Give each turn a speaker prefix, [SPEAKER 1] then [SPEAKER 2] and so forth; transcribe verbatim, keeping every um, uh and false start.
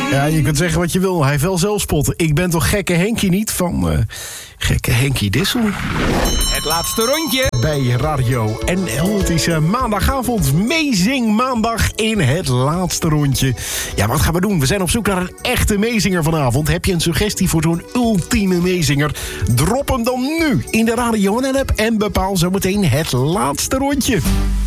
[SPEAKER 1] Ja, je kunt zeggen wat je wil. Hij heeft wel zelfspot. Ik ben toch gekke Henkie niet van uh, gekke Henkie Dissel.
[SPEAKER 2] Het laatste rondje.
[SPEAKER 1] Bij Radio N L. Het is uh, maandagavond. Meezing maandag in het laatste rondje. Ja, wat gaan we doen? We zijn op zoek naar een echte meezinger vanavond. Heb je een suggestie voor zo'n ultieme meezinger? Drop hem dan nu in de Radio N L-app en bepaal zometeen het laatste rondje.